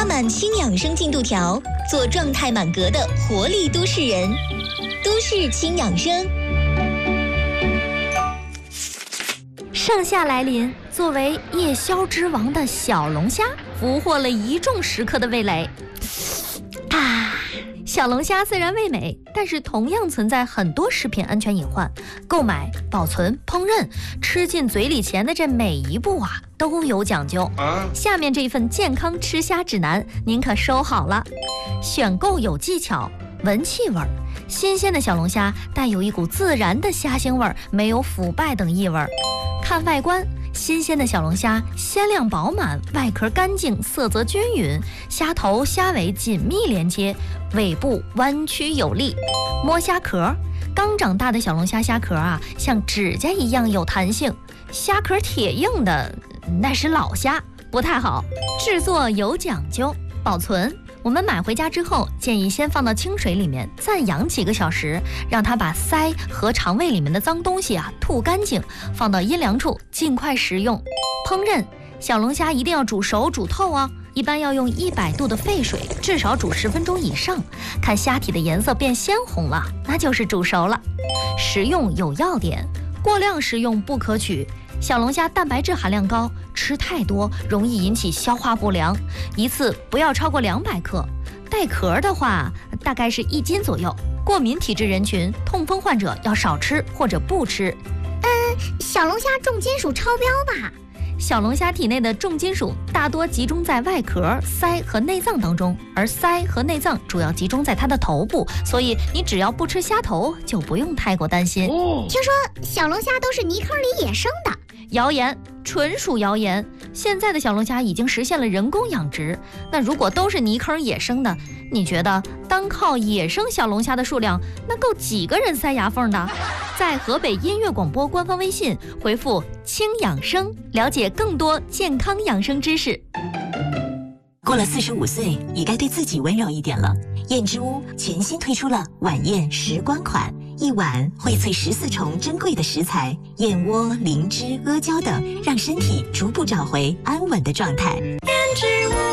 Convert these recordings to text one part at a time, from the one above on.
插满轻养生进度条，做状态满格的活力都市人。都市轻养生。 盛夏来临，作为夜宵之王的小龙虾俘获了一众食客的味蕾。小龙虾虽然味美，但是同样存在很多食品安全隐患。购买、保存、烹饪，吃进嘴里前的这每一步都有讲究。下面这份健康吃虾指南，您可收好了。选购有技巧，闻气味。新鲜的小龙虾带有一股自然的虾腥味，没有腐败等异味。看外观，新鲜的小龙虾鲜亮饱满，外壳干净，色泽均匀，虾头虾尾紧密连接，尾部弯曲有力。摸虾壳，刚长大的小龙虾虾壳像指甲一样有弹性，虾壳铁硬的那是老虾，不太好。制作有讲究，保存。我们买回家之后，建议先放到清水里面暂养几个小时，让它把鳃和肠胃里面的脏东西吐干净，放到阴凉处尽快食用。烹饪，小龙虾一定要煮熟煮透一般要用100度的沸水，至少煮10分钟以上。看虾体的颜色变鲜红了，那就是煮熟了。食用有要点，过量食用不可取。小龙虾蛋白质含量高，吃太多容易引起消化不良，一次不要超过200克。带壳的话，大概是1斤左右。过敏体质人群、痛风患者要少吃或者不吃。 小龙虾重金属超标吧？ 小龙虾体内的重金属大多集中在外壳、鳃和内脏当中，而鳃和内脏主要集中在它的头部，所以你只要不吃虾头，就不用太过担心。 听说小龙虾都是泥坑里野生的。 谣言，纯属谣言。现在的小龙虾已经实现了人工养殖，那如果都是泥坑野生的，你觉得单靠野生小龙虾的数量，那够几个人塞牙缝的？在河北音乐广播官方微信回复“轻养生”，了解更多健康养生知识。 过了45岁，也该对自己温柔一点了。燕之屋全新推出了晚宴时光款，一碗荟萃14重珍贵的食材，燕窝、灵芝、阿胶等，让身体逐步找回安稳的状态。燕之屋，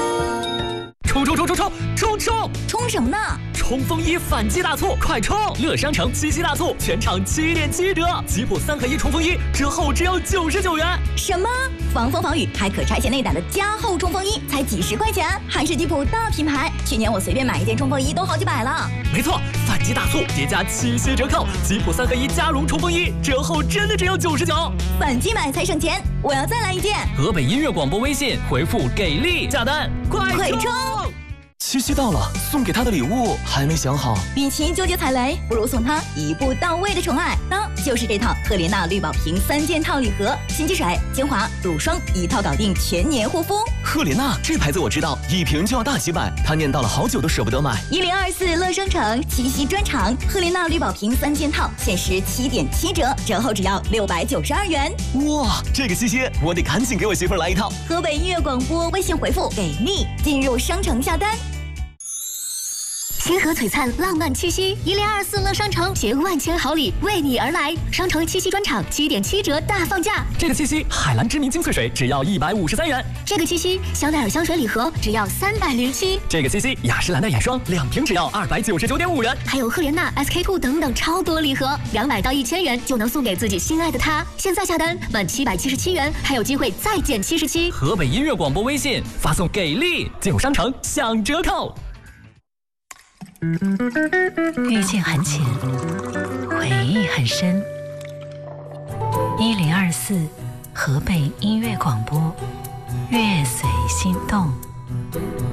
冲什么呢？ 冲锋衣反击大促，快冲！乐商城七夕大促，全场7.7折，吉普3合1冲锋衣折后只要99元。 什么？防风防雨还可拆卸内胆的加厚冲锋衣才几10块钱，还是吉普大品牌。去年我随便买一件冲锋衣都好几百了。 没错，反击大促叠加7夕折扣，吉普3合1加绒冲锋衣折后真的只要99。 反击买才省钱，我要再来一件。 河北音乐广播微信回复给力下单，快冲！七夕到了，送给他的礼物还没想好。 与其纠结踩雷，不如送他一步到位的宠爱，那就是这套赫莲娜绿宝瓶3件套礼盒，洗洁水、精华、乳霜一套搞定全年护肤。 赫莲娜这牌子我知道，一瓶就要大几百，他念叨了好久都舍不得买。 1024乐商城七夕专场，赫莲娜绿宝瓶3件套限时7.7折，折后只要692元。 哇，这个七夕我得赶紧给我媳妇来一套。 河北音乐广播微信回复给力，进入商城下单。星河璀璨，浪漫七夕，1024乐商城携万千好礼为你而来。商城七夕专场7.7折大放价。 这个七夕，海蓝之谜精粹水只要153元。 这个七夕，香奈儿香水礼盒只要307。 这个七夕，雅诗兰黛眼霜2瓶只要299.5元。 还有赫莲娜、SK2 等等超多礼盒，200到1000元就能送给自己心爱的他。现在下单满777元，还有机会再减77。 河北音乐广播微信发送给力，进入商城享折扣。 遇见很浅，回忆很深。1024河北音乐广播，乐随心动。